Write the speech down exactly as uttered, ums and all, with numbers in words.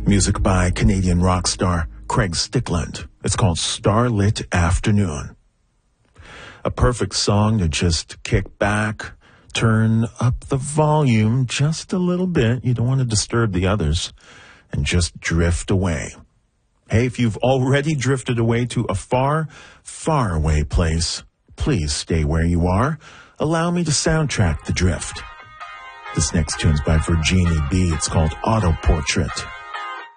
Music by Canadian rock star Craig Stickland. It's called Starlit Afternoon. A perfect song to just kick back, turn up the volume just a little bit. You don't want to disturb the others, and just drift away. Hey, if you've already drifted away to a far, far away place, please stay where you are. Allow me to soundtrack the drift. This next tune's by Virginie B. It's called Auto Portrait.